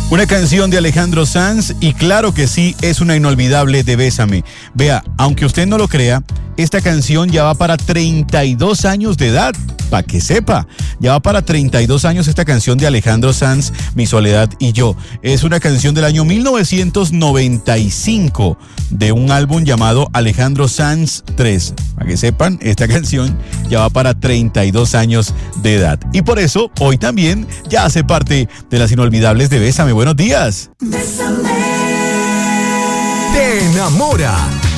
Una canción de Alejandro Sanz y claro que sí, es una inolvidable de Bésame. Vea, aunque usted no lo crea, esta canción ya va para 32 años de edad, para que sepa. Ya va para 32 años esta canción de Alejandro Sanz, Mi Soledad y Yo. Es una canción del año 1995 de un álbum llamado Alejandro Sanz 3. Para que sepan, esta canción ya va para 32 años de edad. Y por eso, hoy también ya hace parte de las inolvidables de Bésame. Buenos días. Bésame. Te enamora.